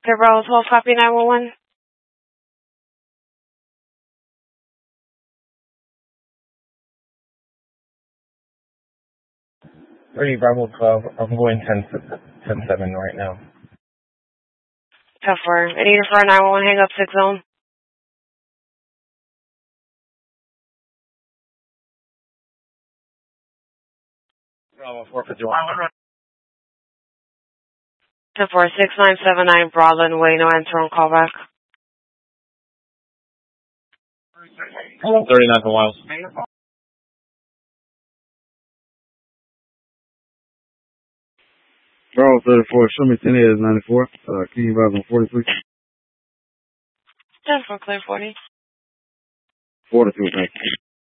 Clear Bravo 12, copy 911. 30 Bravo 12, I'm going 10-7 right now. 10-4. I need you for a 911 hang up 6 zone. Bravo 451. 10-4, 6979 Broadland Way, no answer on callback. 39 for Wiles. Bravo 34, show me 10 is 94. King Bravo 43. 10-4, clear 40. 42, thank you.